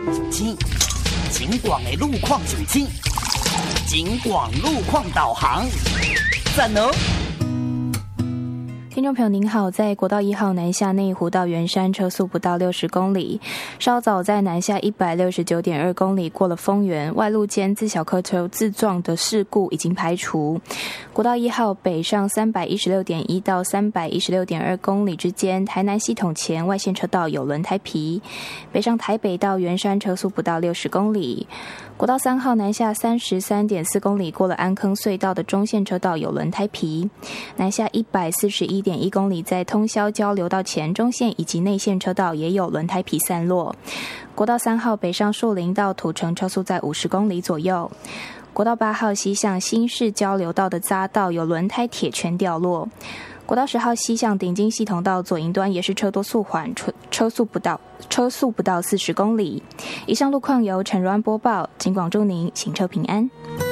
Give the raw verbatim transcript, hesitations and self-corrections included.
景景广的路况手机，景广路况导航，赞哦！ 听众朋友您好，在国道一号南下内湖到圆山车速不到六十公里，稍早在南下一百六十九点二公里过了丰原，外路间自小客车自撞的事故已经排除。国道一号北上三百一十六点一到三百一十六点二公里之间，台南系统前外线车道有轮胎皮，北上台北到圆山车速不到六十公里。国道三号南下三十三点四公里过了安坑隧道的中线车道有轮胎皮，南下一百四十一点一公里在通霄交流道前中线以及内线车道也有轮胎皮散落。国道三号北上树林到土城车速在五十公里左右。国道八号西向新市交流道的匝道有轮胎铁圈掉落。国道十号西向顶金系统道左营端也是车多速缓，车车速不到车速不到四十公里。以上路况由陈如安播报，警广祝您行车平安。